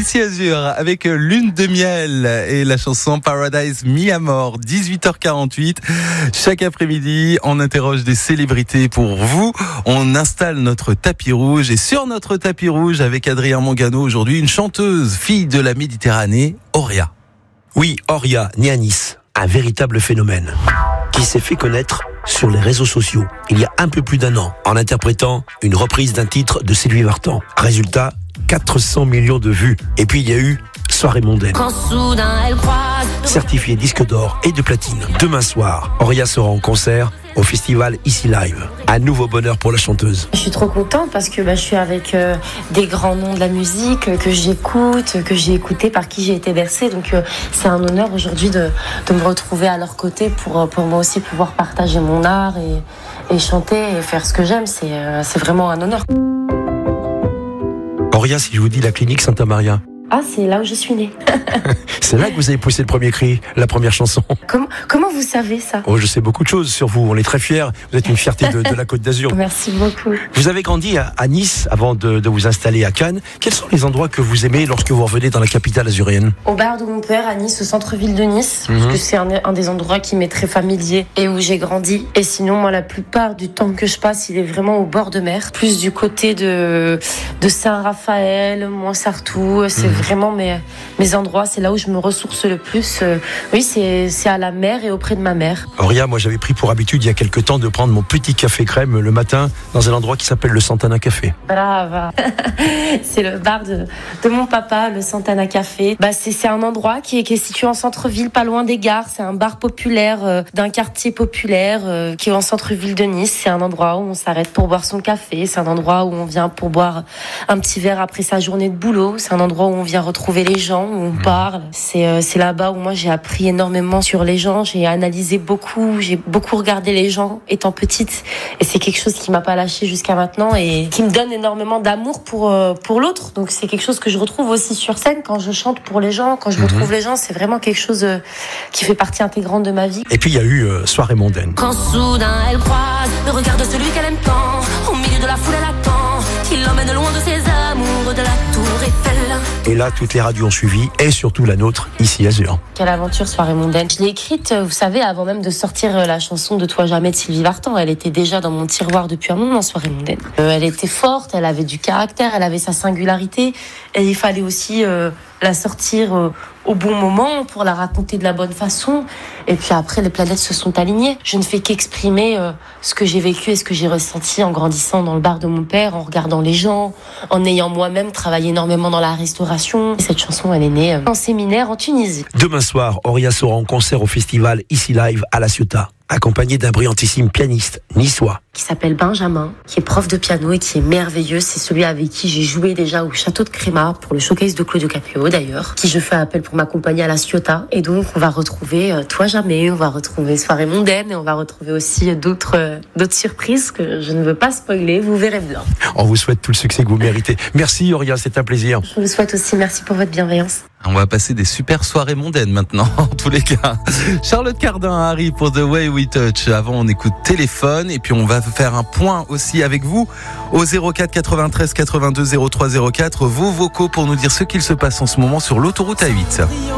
Ici Azur avec Lune de miel et la chanson Paradise Mi Amor, 18h48. Chaque après-midi, on interroge des célébrités pour vous. On installe notre tapis rouge et sur notre tapis rouge avec Adrien Mangano aujourd'hui, une chanteuse, fille de la Méditerranée, Horia. Oui, Horia, née à Nice, un véritable phénomène qui s'est fait connaître sur les réseaux sociaux il y a un peu plus d'un an en interprétant une reprise d'un titre de Sylvie Vartan. Résultat, 400 millions de vues. Et puis il y a eu Soirée mondaine, certifié disque d'or et de platine. Demain soir, Horia sera en concert au festival Ici Live. Un nouveau bonheur pour la chanteuse. Je suis trop contente parce que je suis avec des grands noms de la musique que j'écoute, que j'ai écouté, par qui j'ai été bercée. Donc c'est un honneur aujourd'hui de me retrouver à leur côté pour moi aussi pouvoir partager mon art et chanter et faire ce que j'aime. C'est vraiment un honneur. Horia, si je vous dis la clinique Santa-Maria. Ah, c'est là où je suis née. C'est là que vous avez poussé le premier cri, la première chanson. Comment vous savez ça ? Oh, je sais beaucoup de choses sur vous. On est très fiers. Vous êtes une fierté de la Côte d'Azur. Merci beaucoup. Vous avez grandi à Nice avant de vous installer à Cannes. Quels sont les endroits que vous aimez lorsque vous revenez dans la capitale azurienne ? Au bar de mon père à Nice, au centre-ville de Nice, parce que c'est un des endroits qui m'est très familier et où j'ai grandi. Et sinon, moi, la plupart du temps que je passe, il est vraiment au bord de mer, plus du côté de Saint-Raphaël, Montsartou. C'est vraiment mes endroits, c'est là où je me ressource le plus. Oui, c'est à la mer et auprès de ma mère. Horia, moi j'avais pris pour habitude il y a quelques temps de prendre mon petit café crème le matin dans un endroit qui s'appelle le Santana Café. Brava. C'est le bar de mon papa, le Santana Café. C'est un endroit qui est situé en centre-ville, pas loin des gares. C'est un bar populaire d'un quartier populaire qui est en centre-ville de Nice. C'est un endroit où on s'arrête pour boire son café. C'est un endroit où on vient pour boire un petit verre après sa journée de boulot. C'est un endroit où on vient retrouver les gens, où on parle. C'est là-bas où moi j'ai appris énormément sur les gens. J'ai analysé beaucoup, j'ai beaucoup regardé les gens étant petite. Et c'est quelque chose qui m'a pas lâché jusqu'à maintenant et qui me donne énormément d'amour pour l'autre. Donc c'est quelque chose que je retrouve aussi sur scène quand je chante pour les gens, quand je retrouve les gens. C'est vraiment quelque chose qui fait partie intégrante de ma vie. Et puis il y a eu Soirée mondaine. Quand soudain elle croise le regard de celui qu'elle aime tant, au milieu de la foule elle attend qu'il l'emmène loin de ses amours, de la tour Eiffel. Et là, toutes les radios ont suivi, et surtout la nôtre, ici Azur. Quelle aventure, Soirée mondaine. Je l'ai écrite, vous savez, avant même de sortir la chanson de Toi jamais de Sylvie Vartan. Elle était déjà dans mon tiroir depuis un moment, Soirée mondaine. Elle était forte, elle avait du caractère, elle avait sa singularité. Et il fallait aussi la sortir au bon moment pour la raconter de la bonne façon. Et puis après, les planètes se sont alignées. Je ne fais qu'exprimer ce que j'ai vécu et ce que j'ai ressenti en grandissant dans le bar de mon père, en regardant les gens, en ayant moi-même travaillé énormément dans la restauration. Et cette chanson, elle est née en séminaire en Tunisie. Demain soir, Horia sera en concert au festival Ici Live à La Ciotat, accompagné d'un brillantissime pianiste niçois qui s'appelle Benjamin, qui est prof de piano et qui est merveilleux. C'est celui avec qui j'ai joué déjà au Château de Crémar pour le showcase de Claudio Capéo d'ailleurs, qui je fais appel pour m'accompagner à La Ciotat. Et donc on va retrouver Toi jamais, on va retrouver Soirée mondaine et on va retrouver aussi d'autres surprises que je ne veux pas spoiler, vous verrez bien. On vous souhaite tout le succès que vous méritez. Merci Horia, c'est un plaisir. Je vous souhaite aussi, merci pour votre bienveillance. On va passer des super soirées mondaines maintenant, en tous les cas. Charlotte Cardin arrive pour The Way We Touch. Avant, on écoute Téléphone et puis on va faire un point aussi avec vous au 04 93 82 03 04. Vos vocaux pour nous dire ce qu'il se passe en ce moment sur l'autoroute A8.